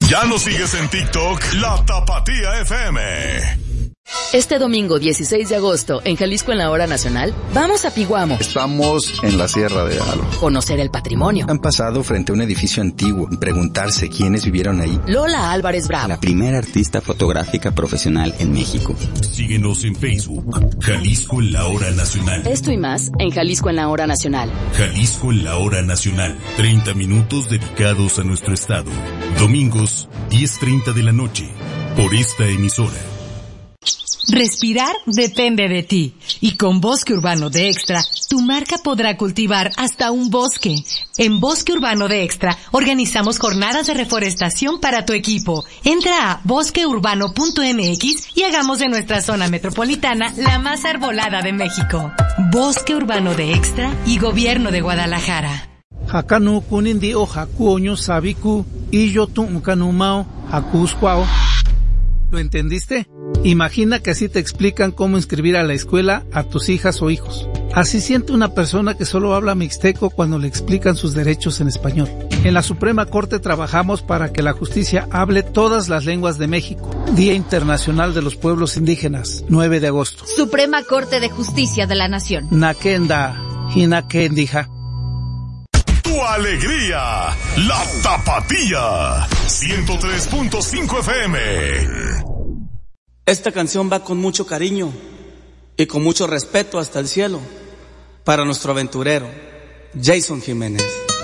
¿Ya nos sigues en TikTok? La Tapatía FM. Este domingo 16 de agosto, en Jalisco en la Hora Nacional, vamos a Piguamo. Estamos en la Sierra de Alo. Conocer el patrimonio. Han pasado frente a un edificio antiguo y preguntarse quiénes vivieron ahí. Lola Álvarez Bravo, la primera artista fotográfica profesional en México. Síguenos en Facebook, Jalisco en la Hora Nacional. Esto y más en Jalisco en la Hora Nacional. Jalisco en la Hora Nacional. 30 minutos dedicados a nuestro estado. Domingos, 10:30 de la noche, por esta emisora. Respirar depende de ti. Y con Bosque Urbano de Extra, tu marca podrá cultivar hasta un bosque. En Bosque Urbano de Extra, organizamos jornadas de reforestación para tu equipo. Entra a bosqueurbano.mx y hagamos de nuestra zona metropolitana la más arbolada de México. Bosque Urbano de Extra y Gobierno de Guadalajara. Hakanu kunindi o hakuoño sabiku y yo tumkanumao hakuskwao. ¿Lo entendiste? Imagina que así te explican cómo inscribir a la escuela a tus hijas o hijos. Así siente una persona que solo habla mixteco cuando le explican sus derechos en español. En la Suprema Corte trabajamos para que la justicia hable todas las lenguas de México. Día Internacional de los Pueblos Indígenas, 9 de agosto. Suprema Corte de Justicia de la Nación. Nakenda, hinakendija. Tu alegría, la Tapatía, 103.5 FM. Esta canción va con mucho cariño y con mucho respeto hasta el cielo para nuestro aventurero, Jason Jiménez.